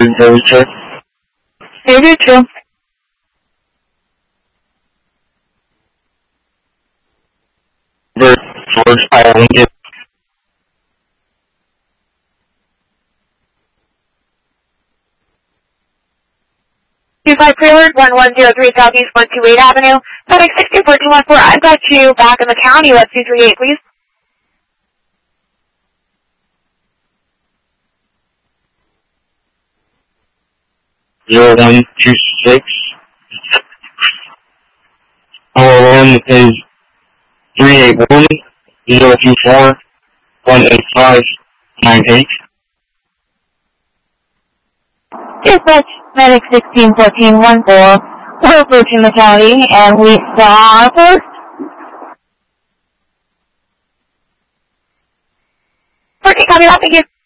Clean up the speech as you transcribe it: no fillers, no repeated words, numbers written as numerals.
Georgia. You do too. George Island. 25 Prelude, 1103 Southeast 128 Avenue, FedEx 62414. I've got you back in the county. Let's do 38, please. Zero 126. OLM is 381 024 185 98. Dispatch, Medic 161414. We're approaching the county, and we saw our post. Okay, copy that. Thank you.